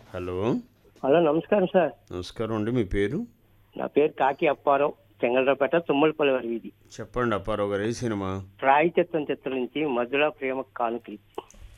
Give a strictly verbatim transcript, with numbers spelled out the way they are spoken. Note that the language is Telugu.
హలో. హలో, నమస్కారం సార్. నమస్కారం అండి. మీ పేరు? నా పేరు కాకి అప్పారావు, చెంగళరావుపేట, తుమ్మలపల్లి వీధి. చెప్పండి అప్పారావు గారు. ఏ సినిమా? ప్రాయచిత్తం చిత్రం నుంచి మధుర ప్రేమ కానుకలు.